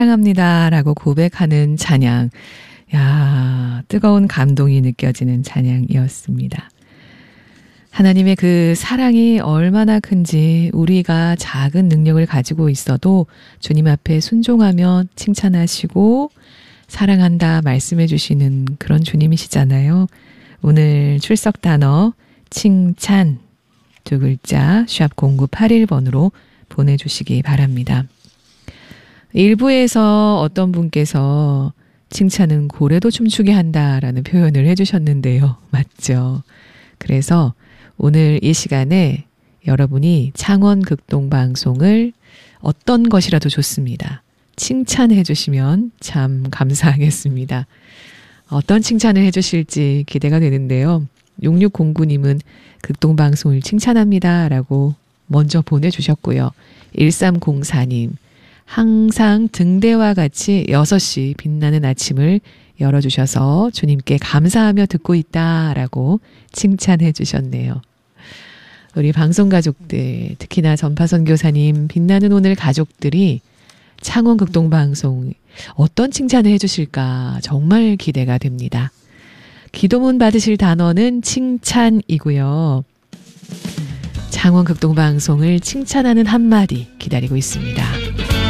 사랑합니다라고 고백하는 찬양. 야, 뜨거운 감동이 느껴지는 찬양이었습니다. 하나님의 그 사랑이 얼마나 큰지 우리가 작은 능력을 가지고 있어도 주님 앞에 순종하며 칭찬하시고 사랑한다 말씀해 주시는 그런 주님이시잖아요. 오늘 출석 단어 칭찬 두 글자 샵 0981번으로 보내주시기 바랍니다. 일부에서 어떤 분께서 칭찬은 고래도 춤추게 한다라는 표현을 해주셨는데요. 맞죠? 그래서 오늘 이 시간에 여러분이 창원 극동방송을 어떤 것이라도 좋습니다. 칭찬해 주시면 참 감사하겠습니다. 어떤 칭찬을 해 주실지 기대가 되는데요. 6609님은 극동방송을 칭찬합니다 라고 먼저 보내주셨고요. 1304님 항상 등대와 같이 6시 빛나는 아침을 열어주셔서 주님께 감사하며 듣고 있다라고 칭찬해 주셨네요. 우리 방송가족들, 특히나 전파선교사님, 빛나는 오늘 가족들이 창원 극동방송 어떤 칭찬을 해 주실까 정말 기대가 됩니다. 기도문 받으실 단어는 칭찬이고요. 창원 극동방송을 칭찬하는 한마디 기다리고 있습니다.